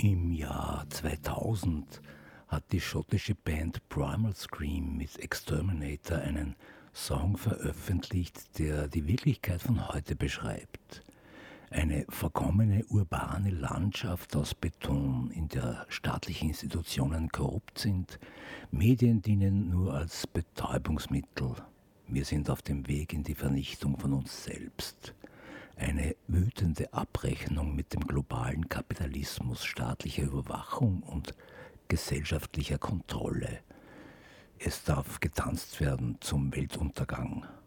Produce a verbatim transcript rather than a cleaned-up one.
Im Jahr zweitausend hat die schottische Band Primal Scream mit Exterminator einen Song veröffentlicht, der die Wirklichkeit von heute beschreibt. Eine verkommene urbane Landschaft aus Beton, in der staatliche Institutionen korrupt sind, Medien dienen nur als Betäubungsmittel. Wir sind auf dem Weg in die Vernichtung von uns selbst. Eine wütende Abrechnung mit dem globalen Kapitalismus staatlicher Überwachung und gesellschaftlicher Kontrolle. Es darf getanzt werden zum Weltuntergang.